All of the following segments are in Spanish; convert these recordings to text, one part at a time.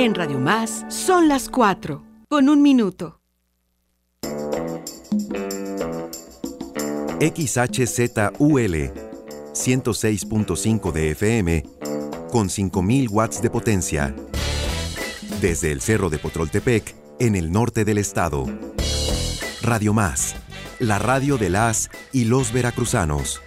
En Radio Más son las 4, con 1 minuto. XHZUL 106.5 de FM con 5.000 watts de potencia. Desde el Cerro de Potroltepec, en el norte del estado. Radio Más, la radio de las y los veracruzanos.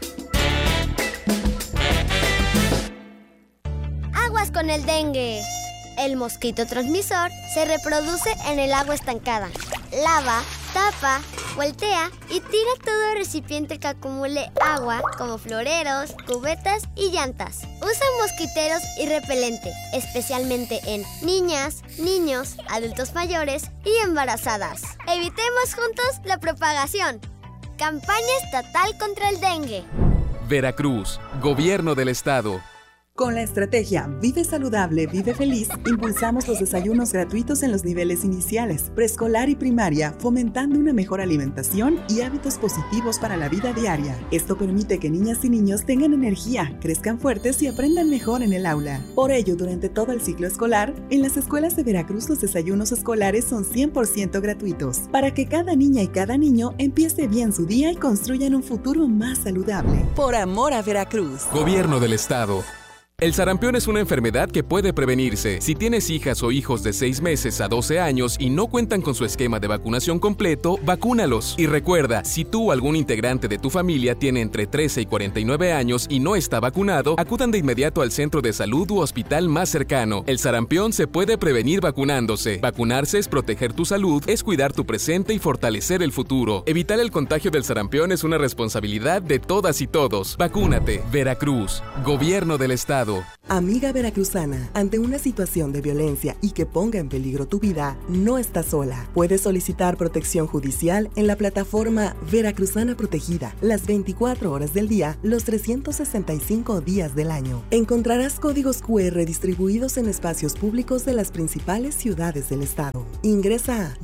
Aguas con el dengue. El mosquito transmisor se reproduce en el agua estancada. Lava, tapa, voltea y tira todo recipiente que acumule agua, como floreros, cubetas y llantas. Usa mosquiteros y repelente, especialmente en niñas, niños, adultos mayores y embarazadas. Evitemos juntos la propagación. Campaña estatal contra el dengue. Veracruz, Gobierno del Estado. Con la estrategia Vive Saludable, Vive Feliz, impulsamos los desayunos gratuitos en los niveles iniciales, preescolar y primaria, fomentando una mejor alimentación y hábitos positivos para la vida diaria. Esto permite que niñas y niños tengan energía, crezcan fuertes y aprendan mejor en el aula. Por ello, durante todo el ciclo escolar, en las escuelas de Veracruz los desayunos escolares son 100% gratuitos, para que cada niña y cada niño empiece bien su día y construyan un futuro más saludable. Por amor a Veracruz. Gobierno del Estado. El sarampión es una enfermedad que puede prevenirse. Si tienes hijas o hijos de 6 meses a 12 años y no cuentan con su esquema de vacunación completo, vacúnalos. Y recuerda, si tú o algún integrante de tu familia tiene entre 13 y 49 años y no está vacunado, acudan de inmediato al centro de salud u hospital más cercano. El sarampión se puede prevenir vacunándose. Vacunarse es proteger tu salud, es cuidar tu presente y fortalecer el futuro. Evitar el contagio del sarampión es una responsabilidad de todas y todos. Vacúnate. Veracruz, Gobierno del Estado. Amiga veracruzana, ante una situación de violencia y que ponga en peligro tu vida, no estás sola. Puedes solicitar protección judicial en la plataforma Veracruzana Protegida, las 24 horas del día, los 365 días del año. Encontrarás códigos QR distribuidos en espacios públicos de las principales ciudades del estado. Ingresa a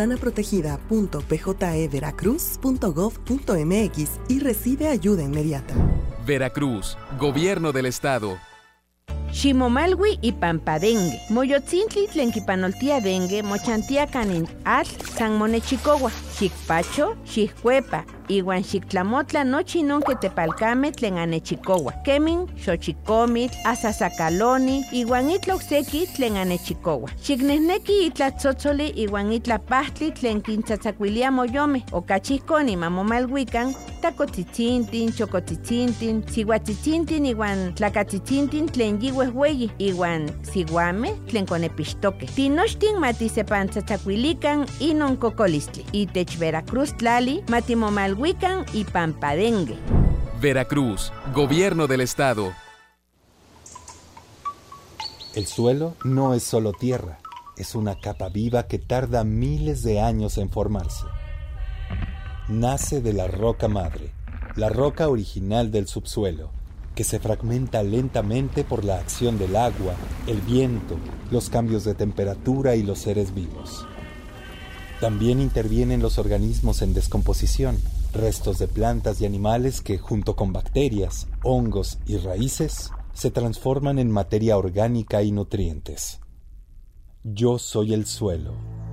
veracruzanaprotegida.pjeveracruz.gov.mx y recibe ayuda inmediata. Veracruz, Gobierno del Estado. Ximomalwi y Pampadengue. Moyotzintli tlenquipanoltia dengue, mochantia canin atl, San Monechicohua, Xicpacho, Xiccuepa, iwan Xictlamotla nochi nonque tepalcame tlen anechicohua. Kemin, Xochicomitl, Asasacaloni, iwan itloxequi tlen anechicohua. Xicnehneki itlatzotzoli iwan itlapahtli tlen quintzatzacuilia moyome, ocachihconi mamomalhuican, tacotzitzinthin, chocotzitzinthin, sihuatzitzinthin iwan tlacatzitzinthin tlen yihuehueyi, iwan siguame tlen conepixtoque. Tinochtin matisepantzatzacuilican inon cocolistli. Itech Veracruz tlali matimomalhuican y Pampadengue. Veracruz, Gobierno del Estado. El suelo no es solo tierra, es una capa viva que tarda miles de años en formarse. Nace de la roca madre, la roca original del subsuelo, que se fragmenta lentamente por la acción del agua, el viento, los cambios de temperatura y los seres vivos. También intervienen los organismos en descomposición, restos de plantas y animales que, junto con bacterias, hongos y raíces, se transforman en materia orgánica y nutrientes. Yo soy el suelo.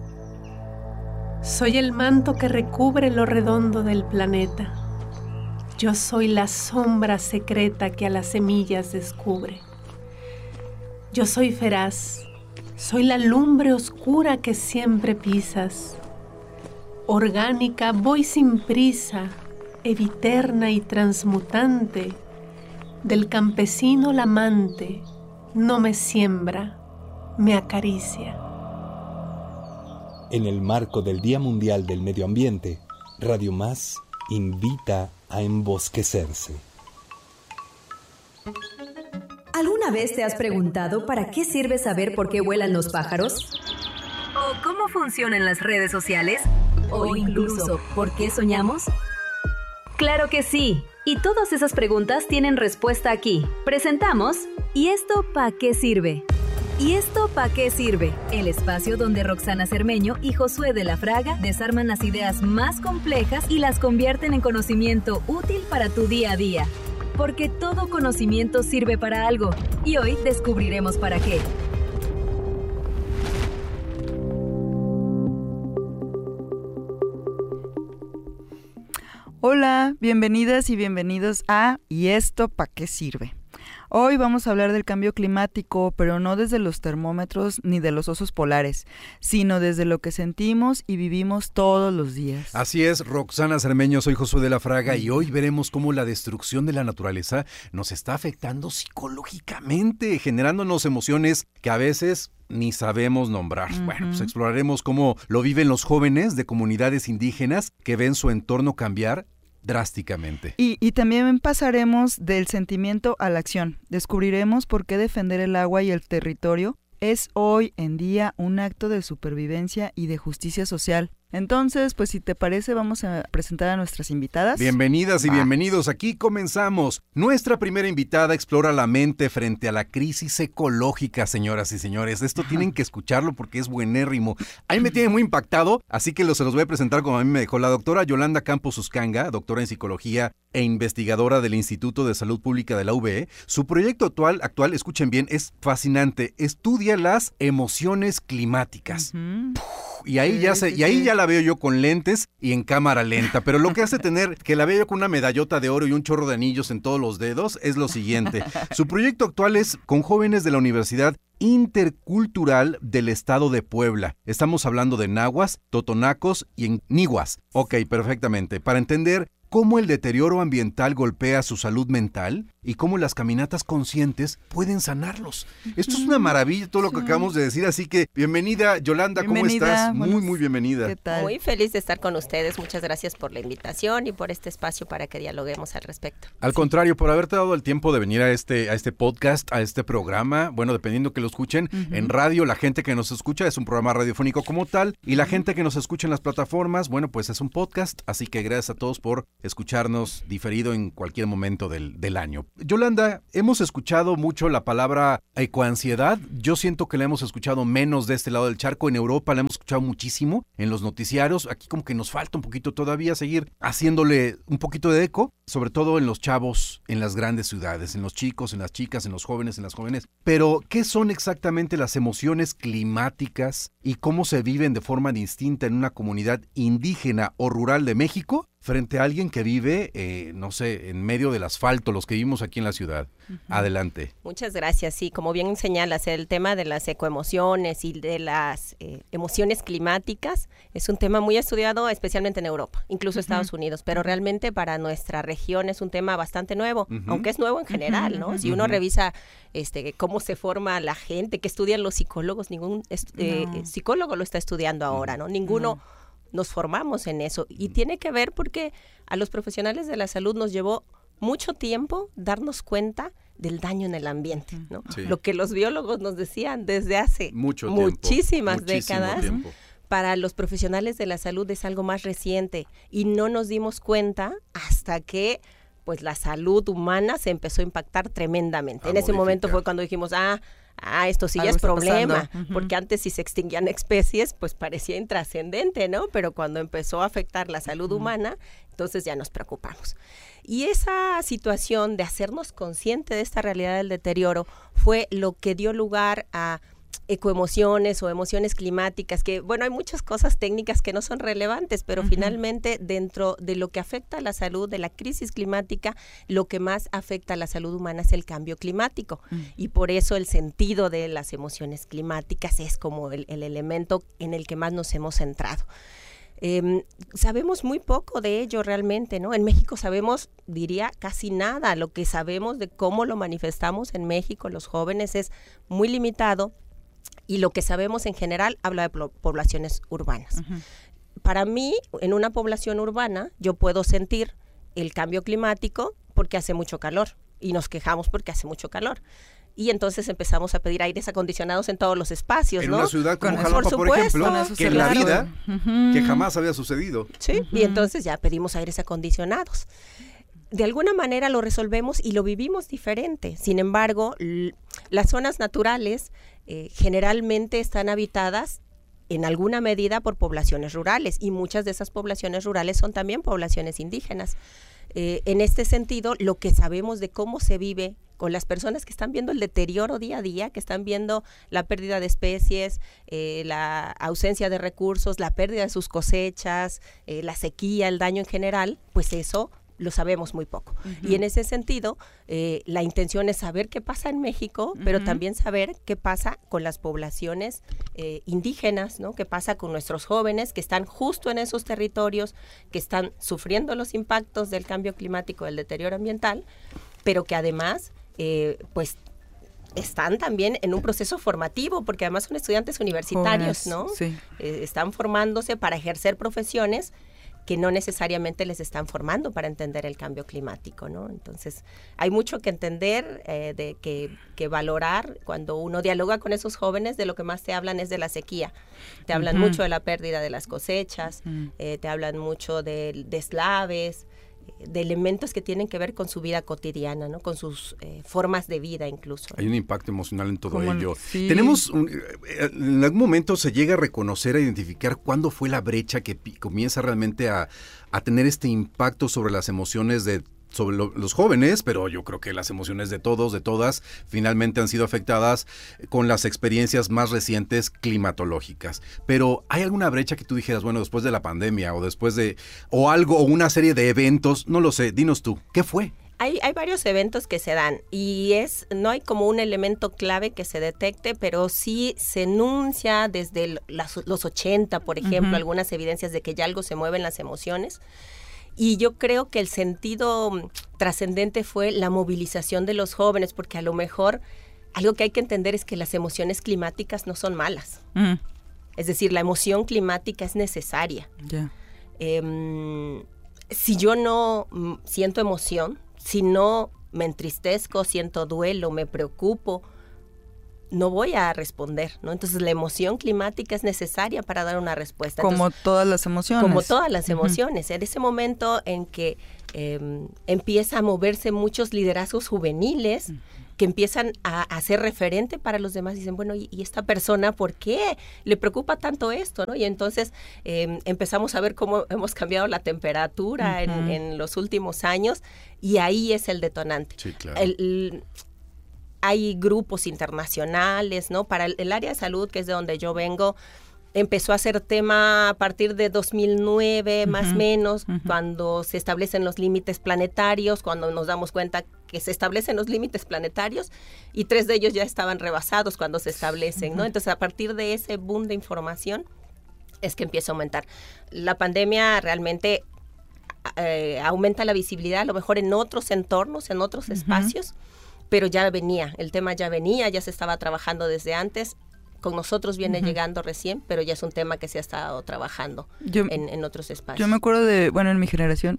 Soy el manto que recubre lo redondo del planeta. Yo soy la sombra secreta que a las semillas descubre. Yo soy feraz, soy la lumbre oscura que siempre pisas. Orgánica voy sin prisa, eviterna y transmutante. Del campesino la amante, no me siembra, me acaricia. En el marco del Día Mundial del Medio Ambiente, Radio Más invita a embosquecerse. ¿Alguna vez te has preguntado para qué sirve saber por qué vuelan los pájaros? ¿O cómo funcionan las redes sociales? ¿O incluso por qué soñamos? ¡Claro que sí! Y todas esas preguntas tienen respuesta aquí. Presentamos ¿Y esto pa' qué sirve? ¿Y esto pa' qué sirve? El espacio donde Roxana Cermeño y Josué de la Fraga desarman las ideas más complejas y las convierten en conocimiento útil para tu día a día. Porque todo conocimiento sirve para algo, y hoy descubriremos para qué. Hola, bienvenidas y bienvenidos a ¿Y esto para qué sirve? Hoy vamos a hablar del cambio climático, pero no desde los termómetros ni de los osos polares, sino desde lo que sentimos y vivimos todos los días. Así es, Roxana Cermeño, soy Josué de la Fraga y hoy veremos cómo la destrucción de la naturaleza nos está afectando psicológicamente, generándonos emociones que a veces ni sabemos nombrar. Bueno, pues exploraremos cómo lo viven los jóvenes de comunidades indígenas que ven su entorno cambiar drásticamente. Y también pasaremos del sentimiento a la acción. Descubriremos por qué defender el agua y el territorio es hoy en día un acto de supervivencia y de justicia social. Entonces, pues si te parece, vamos a presentar a nuestras invitadas. Bienvenidas y bienvenidos. Aquí comenzamos. Nuestra primera invitada explora la mente frente a la crisis ecológica, señoras y señores. Esto tienen que escucharlo porque es buenérrimo. A mí me tiene muy impactado, así que se los voy a presentar como a mí me dejó la doctora Yolanda Campos Uscanga, doctora en psicología e investigadora del Instituto de Salud Pública de la UVE. Su proyecto actual, escuchen bien, es fascinante. Estudia las emociones climáticas. Y ahí ya la veo yo con lentes y en cámara lenta, pero lo que hace tener que la veo yo con una medallota de oro y un chorro de anillos en todos los dedos es lo siguiente. Su proyecto actual es con jóvenes de la Universidad Intercultural del Estado de Puebla. Estamos hablando de náhuatl, totonacos y ñihuas. Ok, perfectamente. Para entender cómo el deterioro ambiental golpea su salud mental y cómo las caminatas conscientes pueden sanarlos. Esto es una maravilla todo lo que acabamos de decir, así que bienvenida Yolanda, bienvenida, ¿cómo estás? Muy bienvenida. ¿Qué tal? Muy feliz de estar con ustedes, muchas gracias por la invitación y por este espacio para que dialoguemos al respecto. Al contrario, por haberte dado el tiempo de venir a este podcast, a este programa, bueno, dependiendo que lo escuchen, en radio, la gente que nos escucha es un programa radiofónico como tal, y la gente que nos escucha en las plataformas, bueno, pues es un podcast, así que gracias a todos por escucharnos diferido en cualquier momento del año. Yolanda, hemos escuchado mucho la palabra ecoansiedad. Yo siento que la hemos escuchado menos de este lado del charco. En Europa la hemos escuchado muchísimo en los noticiarios. Aquí como que nos falta un poquito todavía seguir haciéndole un poquito de eco, sobre todo en los chavos, en las grandes ciudades, en los chicos, en las chicas, en los jóvenes, en las jóvenes. Pero, ¿qué son exactamente las emociones climáticas y cómo se viven de forma distinta en una comunidad indígena o rural de México frente a alguien que vive, no sé, en medio del asfalto, los que vivimos aquí en la ciudad? Adelante. Muchas gracias. Sí, como bien señalas, el tema de las ecoemociones y de las emociones climáticas es un tema muy estudiado, especialmente en Europa, incluso Estados Unidos, pero realmente para nuestra región es un tema bastante nuevo, aunque es nuevo en general, ¿no? Si uno revisa cómo se forma la gente, que estudian los psicólogos, ningún psicólogo lo está estudiando ahora, ¿no? Ninguno nos formamos en eso, y tiene que ver porque a los profesionales de la salud nos llevó mucho tiempo darnos cuenta del daño en el ambiente, ¿no? Sí. Lo que los biólogos nos decían desde hace muchísimas décadas. Para los profesionales de la salud es algo más reciente y no nos dimos cuenta hasta que pues la salud humana se empezó a impactar tremendamente. En ese momento fue cuando dijimos, esto sí ya es problema, porque antes si se extinguían especies, pues parecía intrascendente, ¿no? Pero cuando empezó a afectar la salud humana, entonces ya nos preocupamos. Y esa situación de hacernos conscientes de esta realidad del deterioro fue lo que dio lugar a ecoemociones o emociones climáticas, que bueno, hay muchas cosas técnicas que no son relevantes, pero finalmente dentro de lo que afecta a la salud, de la crisis climática, lo que más afecta a la salud humana es el cambio climático, y por eso el sentido de las emociones climáticas es como el elemento en el que más nos hemos centrado. Sabemos muy poco de ello realmente, ¿no? En México sabemos, diría, casi nada. Lo que sabemos de cómo lo manifestamos en México, los jóvenes, es muy limitado, y lo que sabemos en general habla de poblaciones urbanas. Para mí, en una población urbana, yo puedo sentir el cambio climático porque hace mucho calor, y nos quejamos porque hace mucho calor. Y entonces empezamos a pedir aires acondicionados en todos los espacios, ¿no? En una ciudad como Jalapa, por ejemplo, que en la vida, que jamás había sucedido. Sí, y entonces ya pedimos aires acondicionados. De alguna manera lo resolvemos y lo vivimos diferente. Sin embargo, las zonas naturales generalmente están habitadas en alguna medida por poblaciones rurales, y muchas de esas poblaciones rurales son también poblaciones indígenas. En este sentido, lo que sabemos de cómo se vive o las personas que están viendo el deterioro día a día, que están viendo la pérdida de especies, la ausencia de recursos, la pérdida de sus cosechas, la sequía, el daño en general, pues eso lo sabemos muy poco. Y en ese sentido, la intención es saber qué pasa en México, pero también saber qué pasa con las poblaciones indígenas, ¿no? Qué pasa con nuestros jóvenes que están justo en esos territorios, que están sufriendo los impactos del cambio climático, del deterioro ambiental, pero que además, pues, están también en un proceso formativo, porque además son estudiantes universitarios, ¿no? Sí. Están formándose para ejercer profesiones que no necesariamente les están formando para entender el cambio climático, ¿no? Entonces, hay mucho que entender, que valorar. Cuando uno dialoga con esos jóvenes, de lo que más te hablan es de la sequía. Te hablan mucho de la pérdida de las cosechas, te hablan mucho de deslaves, de elementos que tienen que ver con su vida cotidiana, ¿no? Con sus formas de vida incluso. Hay un impacto emocional en todo ello. Sí. En algún momento se llega a reconocer, a identificar cuándo fue la brecha que comienza realmente a tener este impacto sobre las emociones sobre los jóvenes, pero yo creo que las emociones de todos, de todas, finalmente han sido afectadas con las experiencias más recientes climatológicas. Pero ¿hay alguna brecha que tú dijeras, bueno, después de la pandemia o algo, o una serie de eventos? No lo sé, dinos tú, ¿qué fue? Hay varios eventos que se dan y no hay como un elemento clave que se detecte, pero sí se enuncia desde los 80, por ejemplo, algunas evidencias de que ya algo se mueve en las emociones. Y yo creo que el sentido trascendente fue la movilización de los jóvenes, porque a lo mejor algo que hay que entender es que las emociones climáticas no son malas. Es decir, la emoción climática es necesaria. Yeah. Si yo no siento emoción, si no me entristezco, siento duelo, me preocupo, no voy a responder, ¿no? Entonces la emoción climática es necesaria para dar una respuesta. Como todas las emociones. Como todas las emociones. En ese momento en que empieza a moverse muchos liderazgos juveniles que empiezan a ser referente para los demás, dicen, bueno, ¿y esta persona por qué le preocupa tanto esto, ¿no? Y entonces empezamos a ver cómo hemos cambiado la temperatura en los últimos años, y ahí es el detonante. Sí, claro. Hay grupos internacionales, ¿no? Para el área de salud, que es de donde yo vengo, empezó a ser tema a partir de 2009, más o menos, cuando se establecen los límites planetarios, cuando nos damos cuenta que se establecen los límites planetarios, y 3 de ellos ya estaban rebasados cuando se establecen, ¿no? Entonces, a partir de ese boom de información, es que empieza a aumentar. La pandemia realmente aumenta la visibilidad, a lo mejor en otros entornos, en otros espacios, pero ya venía, el tema ya venía, ya se estaba trabajando desde antes. Con nosotros viene llegando recién, pero ya es un tema que se ha estado trabajando en otros espacios. Yo me acuerdo en mi generación,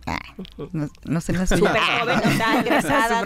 no sé, la suya. Súper joven, o sea, egresada,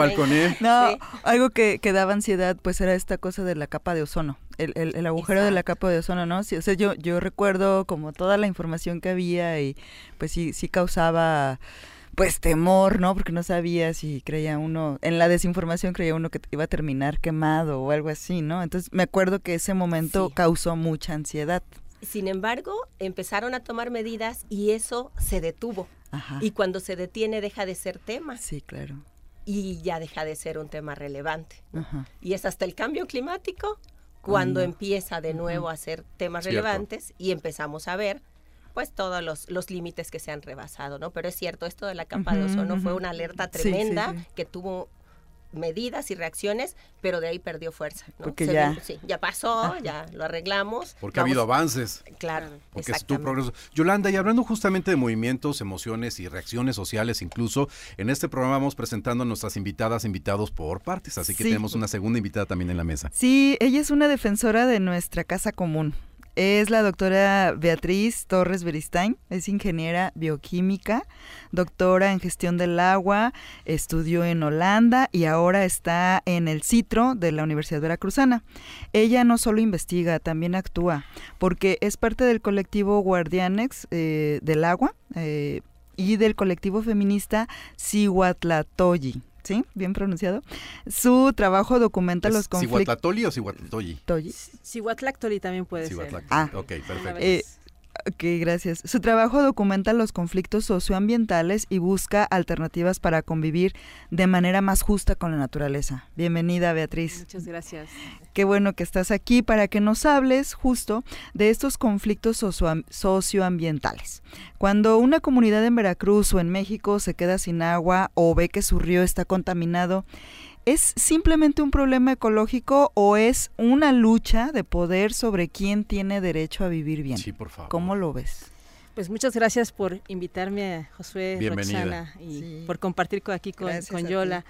No, sí. Algo que daba ansiedad, pues era esta cosa de la capa de ozono, el agujero de la capa de ozono, ¿no? Sí, o sea, yo recuerdo como toda la información que había y pues sí causaba pues temor, ¿no? Porque no sabía si creía uno, en la desinformación creía uno que iba a terminar quemado o algo así, ¿no? Entonces me acuerdo que ese momento causó mucha ansiedad. Sin embargo, empezaron a tomar medidas y eso se detuvo. Ajá. Y cuando se detiene deja de ser tema. Sí, claro. Y ya deja de ser un tema relevante, ¿no? Ajá. Y es hasta el cambio climático cuando empieza de nuevo a ser temas relevantes y empezamos a ver pues todos los límites que se han rebasado, ¿no? Pero es cierto, esto de la capa de ozono fue una alerta tremenda que tuvo medidas y reacciones, pero de ahí perdió fuerza, ¿no? Porque ya pasó, ya lo arreglamos. Porque ha habido avances. Claro, porque es tu progreso. Yolanda, y hablando justamente de movimientos, emociones y reacciones sociales incluso, en este programa vamos presentando a nuestras invitados por partes, así que tenemos una segunda invitada también en la mesa. Sí, ella es una defensora de nuestra casa común. Es la doctora Beatriz Torres Beristain, es ingeniera bioquímica, doctora en gestión del agua, estudió en Holanda y ahora está en el CITRO de la Universidad Veracruzana. Ella no solo investiga, también actúa, porque es parte del colectivo Guardianes del Agua y del colectivo feminista Cihuatlatoyi. ¿Sí? ¿Bien pronunciado? Su trabajo documenta los conflictos... ¿Cihuatlatoli o Cihuatlatoyi? Cihuatlactoli también puede ser. Ok, perfecto. Ok, gracias. Su trabajo documenta los conflictos socioambientales y busca alternativas para convivir de manera más justa con la naturaleza. Bienvenida, Beatriz. Muchas gracias. Qué bueno que estás aquí para que nos hables justo de estos conflictos socioambientales. Cuando una comunidad en Veracruz o en México se queda sin agua o ve que su río está contaminado, ¿es simplemente un problema ecológico o es una lucha de poder sobre quién tiene derecho a vivir bien? Sí, por favor. ¿Cómo lo ves? Pues muchas gracias por invitarme, Josué, bienvenida. Roxana, y por compartir aquí con Yola.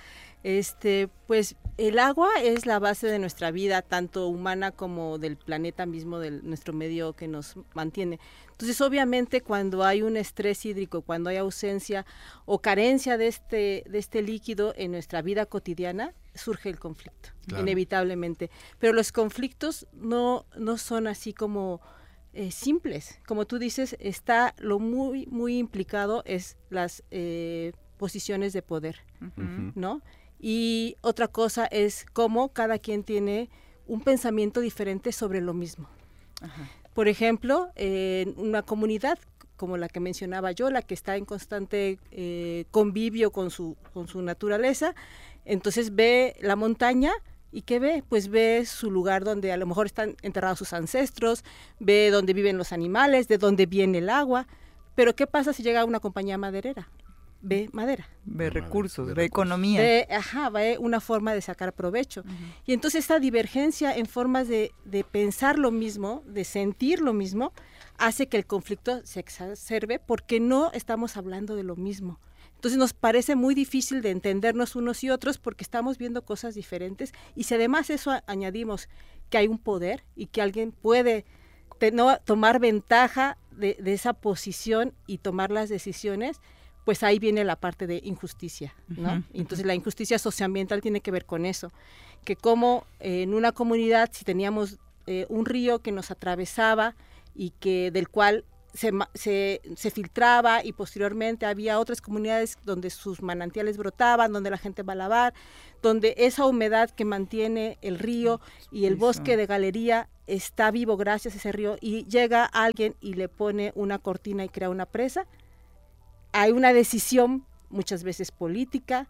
Pues el agua es la base de nuestra vida, tanto humana como del planeta mismo, de nuestro medio que nos mantiene. Entonces, obviamente, cuando hay un estrés hídrico, cuando hay ausencia o carencia de este líquido en nuestra vida cotidiana, surge el conflicto, inevitablemente. Pero los conflictos no son así como simples. Como tú dices, está lo muy, muy implicado es las posiciones de poder, ¿no? Y otra cosa es cómo cada quien tiene un pensamiento diferente sobre lo mismo. Ajá. Por ejemplo, en una comunidad como la que mencionaba yo, la que está en constante convivio con su naturaleza, entonces ve la montaña y ¿qué ve? Pues ve su lugar donde a lo mejor están enterrados sus ancestros, ve dónde viven los animales, de dónde viene el agua, pero ¿qué pasa si llega una compañía maderera? Ve madera. Ve recursos, ve economía. Ve una forma de sacar provecho. Y entonces esta divergencia en formas de pensar lo mismo, de sentir lo mismo, hace que el conflicto se exacerbe porque no estamos hablando de lo mismo. Entonces nos parece muy difícil de entendernos unos y otros porque estamos viendo cosas diferentes y si además eso añadimos que hay un poder y que alguien puede tomar ventaja de esa posición y tomar las decisiones, pues ahí viene la parte de injusticia, ¿no? Entonces la injusticia socioambiental tiene que ver con eso, que como en una comunidad si teníamos un río que nos atravesaba y que del cual se filtraba y posteriormente había otras comunidades donde sus manantiales brotaban, donde la gente va a lavar, donde esa humedad que mantiene el río y el bosque de galería está vivo gracias a ese río y llega alguien y le pone una cortina y crea una presa. Hay una decisión muchas veces política,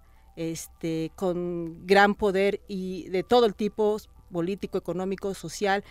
con gran poder y de todo el tipo, político, económico, social,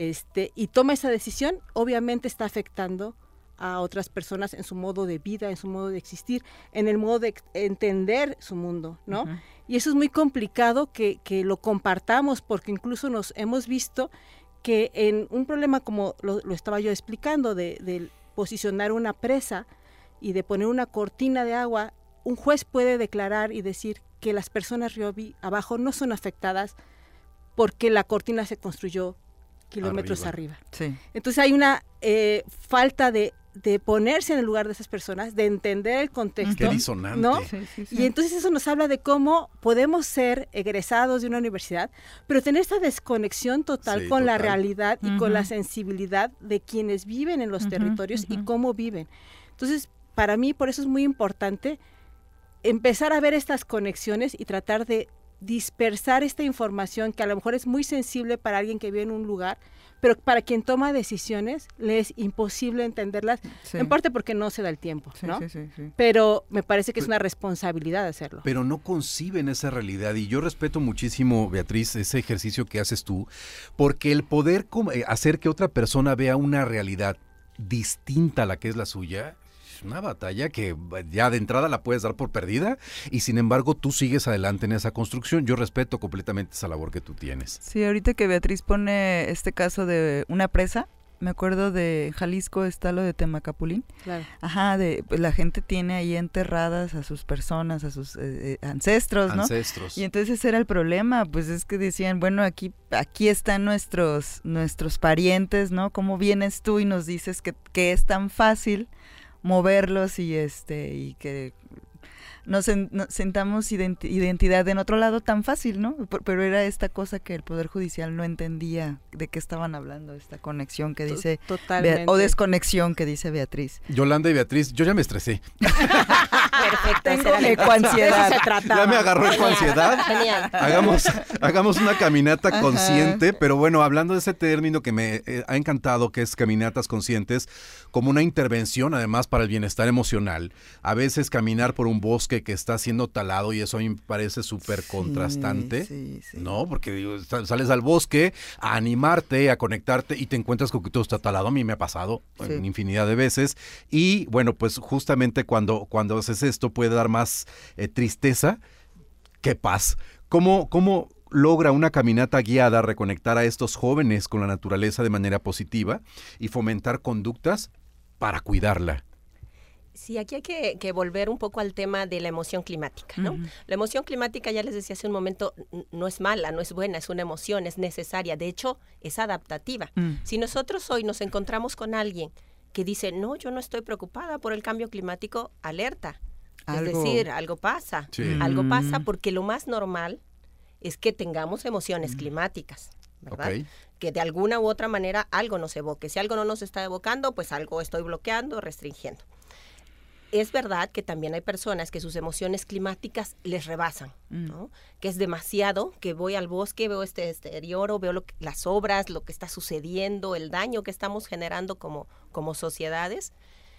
y toma esa decisión, obviamente está afectando a otras personas en su modo de vida, en su modo de existir, en el modo de entender su mundo, ¿no? Y eso es muy complicado que lo compartamos porque incluso nos hemos visto que en un problema como lo estaba yo explicando, de posicionar una presa, y de poner una cortina de agua, un juez puede declarar y decir que las personas río abajo no son afectadas porque la cortina se construyó kilómetros arriba. Sí. Entonces hay una falta de ponerse en el lugar de esas personas, de entender el contexto. Qué disonante. ¿No? Sí. Y entonces eso nos habla de cómo podemos ser egresados de una universidad, pero tener esta desconexión total con la realidad y con la sensibilidad de quienes viven en los territorios y cómo viven. Entonces, para mí, por eso es muy importante empezar a ver estas conexiones y tratar de dispersar esta información que a lo mejor es muy sensible para alguien que vive en un lugar, pero para quien toma decisiones le es imposible entenderlas, en parte porque no se da el tiempo, ¿no? Sí. Pero me parece que es una responsabilidad hacerlo. Pero no conciben esa realidad y yo respeto muchísimo, Beatriz, ese ejercicio que haces tú, porque el poder hacer que otra persona vea una realidad distinta a la que es la suya, una batalla que ya de entrada la puedes dar por perdida y sin embargo tú sigues adelante en esa construcción. Yo respeto completamente esa labor que tú tienes. Sí, ahorita que Beatriz pone este caso de una presa, me acuerdo de Jalisco está lo de Temacapulín. Claro. Ajá, pues la gente tiene ahí enterradas a sus personas, a sus ancestros, ¿no? Ancestros. Y entonces ese era el problema, pues es que decían, bueno, aquí están nuestros parientes, ¿no? ¿Cómo vienes tú y nos dices que es tan fácil moverlos y que nos sentamos identidad en otro lado tan fácil, ¿no? Pero era esta cosa que el Poder Judicial no entendía de qué estaban hablando, esta conexión que dice o desconexión que dice Beatriz. Yolanda y Beatriz, yo ya me estresé. Perfecto. Tengo ecoansiedad. Ya me agarró ecoansiedad. Genial. Hagamos una caminata consciente, pero bueno, hablando de ese término que me ha encantado, que es caminatas conscientes, como una intervención además para el bienestar emocional. A veces caminar por un bosque que está siendo talado, y eso a mí me parece súper contrastante, ¿no? Porque digo, sales al bosque a animarte, a conectarte y te encuentras con que todo está talado. A mí me ha pasado en infinidad de veces. Y bueno, pues justamente cuando haces esto puede dar más tristeza que paz. ¿Cómo logra una caminata guiada reconectar a estos jóvenes con la naturaleza de manera positiva y fomentar conductas para cuidarla? Sí, aquí hay que volver un poco al tema de la emoción climática, ¿no? La emoción climática, ya les decía hace un momento, no es mala, no es buena, es una emoción, es necesaria, de hecho, es adaptativa. Si nosotros hoy nos encontramos con alguien que dice, no, yo no estoy preocupada por el cambio climático, alerta. Es decir, algo pasa, algo pasa, porque lo más normal es que tengamos emociones climáticas, ¿verdad? Okay. Que de alguna u otra manera algo nos evoque. Si algo no nos está evocando, pues algo estoy bloqueando, restringiendo. Es verdad que también hay personas que sus emociones climáticas les rebasan, ¿no? Que es demasiado, que voy al bosque, veo este deterioro, veo las obras, lo que está sucediendo, el daño que estamos generando como sociedades,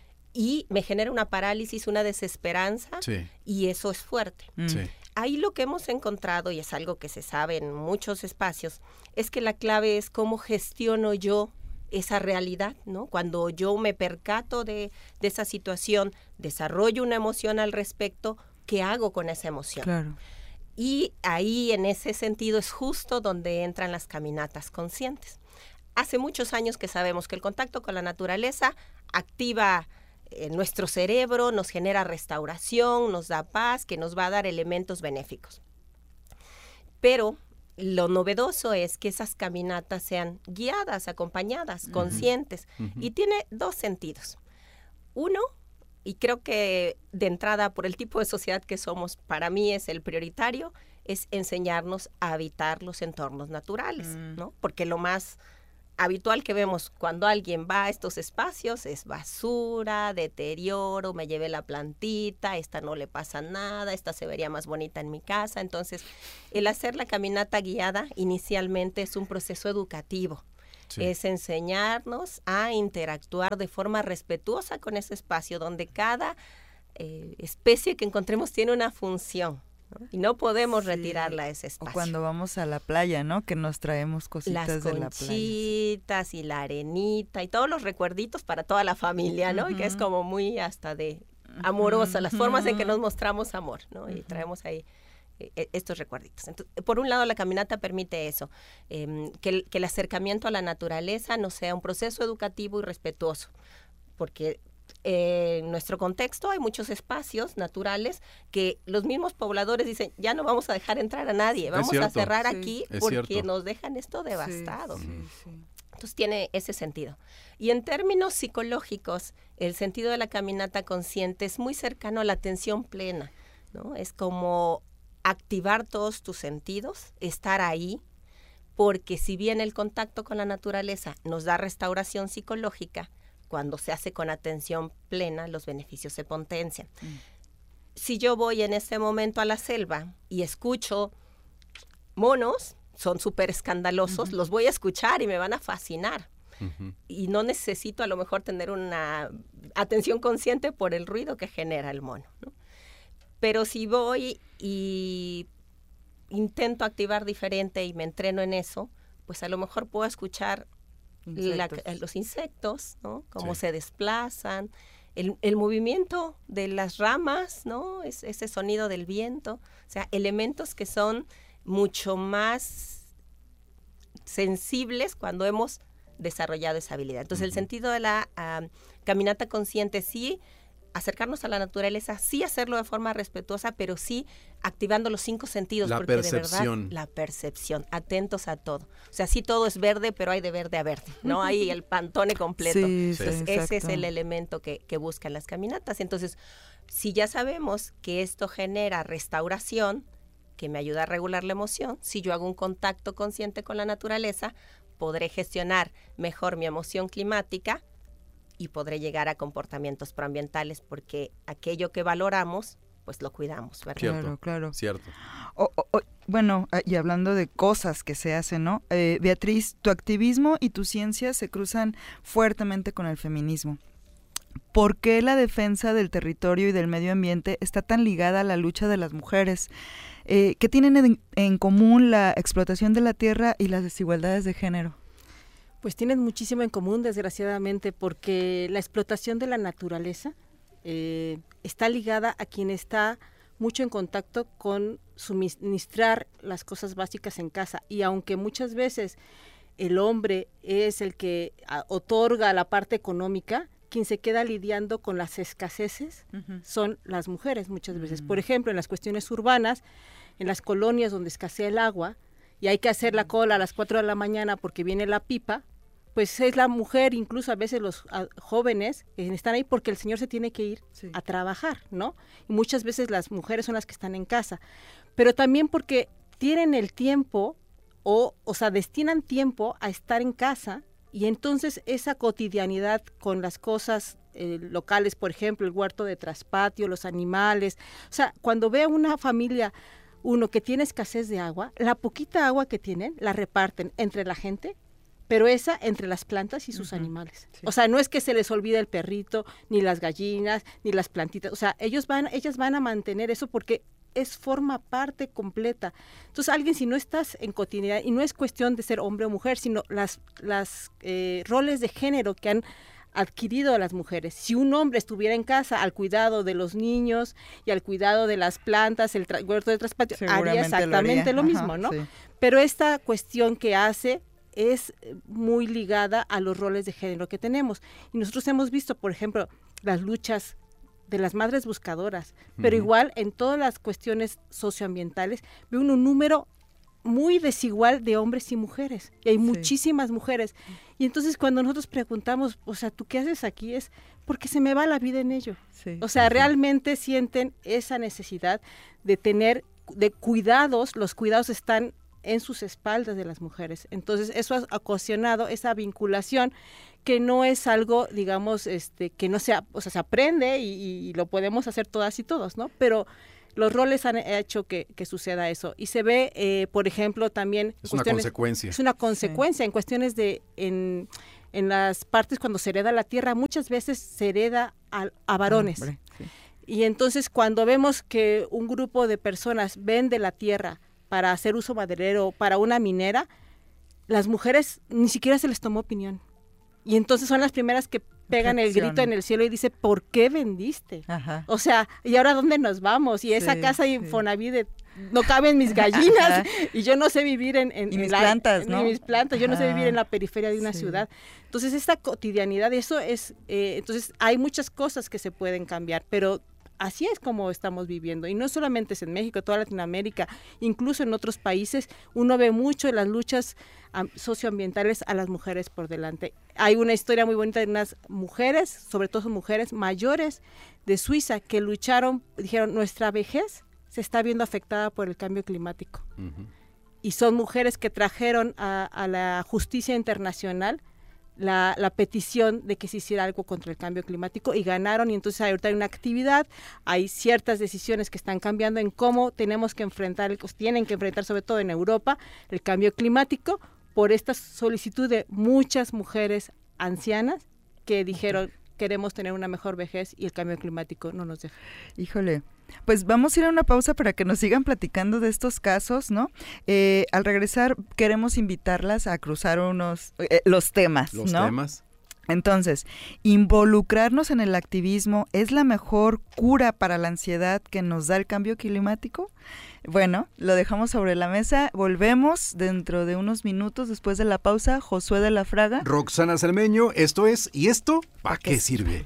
y me genera una parálisis, una desesperanza, y eso es fuerte. Ahí lo que hemos encontrado, y es algo que se sabe en muchos espacios, es que la clave es cómo gestiono yo esa realidad, ¿no? Cuando yo me percato de esa situación, desarrollo una emoción al respecto, ¿qué hago con esa emoción? Claro. Y ahí, en ese sentido, es justo donde entran las caminatas conscientes. Hace muchos años que sabemos que el contacto con la naturaleza activa nuestro cerebro, nos genera restauración, nos da paz, que nos va a dar elementos benéficos. Pero lo novedoso es que esas caminatas sean guiadas, acompañadas, conscientes, y tiene dos sentidos. Uno, y creo que de entrada por el tipo de sociedad que somos, para mí es el prioritario, es enseñarnos a habitar los entornos naturales, ¿no? Porque lo más habitual que vemos cuando alguien va a estos espacios es basura, deterioro, me llevé la plantita, esta no le pasa nada, esta se vería más bonita en mi casa. Entonces, el hacer la caminata guiada inicialmente es un proceso educativo. Es enseñarnos a interactuar de forma respetuosa con ese espacio donde cada especie que encontremos tiene una función, ¿no? Y no podemos retirarla a ese espacio. O cuando vamos a la playa, ¿no? Que nos traemos cositas de la playa. Las conchitas y la arenita y todos los recuerditos para toda la familia, ¿no? Y que es como muy hasta de amorosa, las formas en que nos mostramos amor, ¿no? Y traemos ahí estos recuerditos. Entonces, por un lado, la caminata permite eso, que el acercamiento a la naturaleza no sea un proceso educativo y respetuoso, porque en nuestro contexto hay muchos espacios naturales que los mismos pobladores dicen, ya no vamos a dejar entrar a nadie, vamos a cerrar aquí porque nos dejan esto devastado. Entonces tiene ese sentido. Y en términos psicológicos, el sentido de la caminata consciente es muy cercano a la atención plena, ¿no? Es como activar todos tus sentidos, estar ahí, porque si bien el contacto con la naturaleza nos da restauración psicológica, cuando se hace con atención plena, los beneficios se potencian. Si yo voy en este momento a la selva y escucho monos, son súper escandalosos, los voy a escuchar y me van a fascinar. Y no necesito a lo mejor tener una atención consciente por el ruido que genera el mono, ¿no? Pero si voy y intento activar diferente y me entreno en eso, pues a lo mejor puedo escuchar los insectos, ¿no? Cómo se desplazan, el movimiento de las ramas, ¿no? Ese sonido del viento, o sea, elementos que son mucho más sensibles cuando hemos desarrollado esa habilidad. Entonces, el sentido de la caminata consciente, sí, acercarnos a la naturaleza, sí hacerlo de forma respetuosa, pero sí activando los 5 sentidos. La porque percepción. De verdad, la percepción, atentos a todo. O sea, sí todo es verde, pero hay de verde a verde, ¿no? Hay el pantone completo. Entonces, ese es el elemento que buscan las caminatas. Entonces, si ya sabemos que esto genera restauración, que me ayuda a regular la emoción, si yo hago un contacto consciente con la naturaleza, podré gestionar mejor mi emoción climática y podré llegar a comportamientos proambientales, porque aquello que valoramos, pues lo cuidamos, ¿verdad? Cierto, claro. Cierto. Bueno, y hablando de cosas que se hacen, ¿no? Beatriz, tu activismo y tu ciencia se cruzan fuertemente con el feminismo. ¿Por qué la defensa del territorio y del medio ambiente está tan ligada a la lucha de las mujeres? ¿Qué tienen en común la explotación de la tierra y las desigualdades de género? Pues tienen muchísimo en común, desgraciadamente, porque la explotación de la naturaleza está ligada a quien está mucho en contacto con suministrar las cosas básicas en casa. Y aunque muchas veces el hombre es el que otorga la parte económica, quien se queda lidiando con las escaseces son las mujeres muchas veces. Por ejemplo, en las cuestiones urbanas, en las colonias donde escasea el agua, y hay que hacer la cola a las 4 de la mañana porque viene la pipa, pues es la mujer, incluso a veces los jóvenes están ahí porque el señor se tiene que ir a trabajar, ¿no? Y muchas veces las mujeres son las que están en casa, pero también porque tienen el tiempo o sea, destinan tiempo a estar en casa, y entonces esa cotidianidad con las cosas locales, por ejemplo, el huerto de traspatio, los animales, o sea, cuando ve a una familia, uno que tiene escasez de agua, la poquita agua que tienen la reparten entre la gente, pero esa entre las plantas y sus animales. Sí. O sea, no es que se les olvide el perrito, ni las gallinas, ni las plantitas, o sea, ellas van a mantener eso porque forma parte completa. Entonces, alguien, si no estás en cotidianidad, y no es cuestión de ser hombre o mujer, sino las roles de género que han adquirido a las mujeres. Si un hombre estuviera en casa al cuidado de los niños y al cuidado de las plantas, el huerto de traspatio, haría exactamente lo mismo, ¿no? Sí. Pero esta cuestión que hace es muy ligada a los roles de género que tenemos. Y nosotros hemos visto, por ejemplo, las luchas de las madres buscadoras, pero igual en todas las cuestiones socioambientales veo un número muy desigual de hombres y mujeres, y hay muchísimas mujeres, y entonces cuando nosotros preguntamos, o sea, ¿tú qué haces aquí? Es porque se me va la vida en ello, o sea, realmente sienten esa necesidad de tener, de cuidados, los cuidados están en sus espaldas de las mujeres, entonces eso ha ocasionado esa vinculación que no es algo, digamos, que no sea, o sea, se aprende y lo podemos hacer todas y todos, ¿no? Pero los roles han hecho que suceda eso. Y se ve, por ejemplo, también... Es una consecuencia. Es una consecuencia en cuestiones de... En las partes cuando se hereda la tierra, muchas veces se hereda a varones. Y entonces cuando vemos que un grupo de personas vende la tierra para hacer uso maderero, para una minera, las mujeres ni siquiera se les tomó opinión. Y entonces son las primeras que pegan el grito en el cielo y dice, ¿por qué vendiste? Ajá. O sea, ¿y ahora dónde nos vamos? Y esa casa de Infonavit, no caben mis gallinas, y yo no sé vivir en mis plantas, ¿no? Mis plantas, yo no sé vivir en la periferia de una ciudad. Entonces, esta cotidianidad, eso es, entonces hay muchas cosas que se pueden cambiar, pero así es como estamos viviendo, y no solamente es en México, toda Latinoamérica, incluso en otros países, uno ve mucho las luchas socioambientales a las mujeres por delante. Hay una historia muy bonita de unas mujeres, sobre todo mujeres mayores de Suiza, que lucharon, dijeron, nuestra vejez se está viendo afectada por el cambio climático. Y son mujeres que trajeron a la justicia internacional la petición de que se hiciera algo contra el cambio climático, y ganaron, y entonces ahorita hay una actividad, hay ciertas decisiones que están cambiando en cómo tenemos que enfrentar, tienen que enfrentar sobre todo en Europa, el cambio climático, por esta solicitud de muchas mujeres ancianas que dijeron, queremos tener una mejor vejez y el cambio climático no nos deja. Híjole, pues vamos a ir a una pausa para que nos sigan platicando de estos casos, ¿no? Al regresar queremos invitarlas a cruzar los temas, ¿no? Los temas. Entonces, ¿involucrarnos en el activismo es la mejor cura para la ansiedad que nos da el cambio climático? Bueno, lo dejamos sobre la mesa, volvemos dentro de unos minutos después de la pausa. Josué de la Fraga, Roxana Cermeño, esto es ¿Y esto para qué sirve?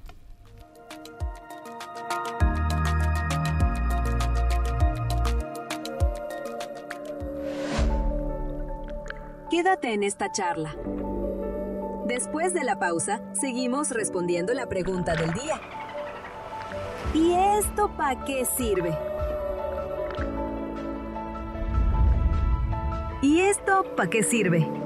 Quédate en esta charla. Después de la pausa, seguimos respondiendo la pregunta del día. ¿Y esto para qué sirve? ¿Y esto para qué sirve?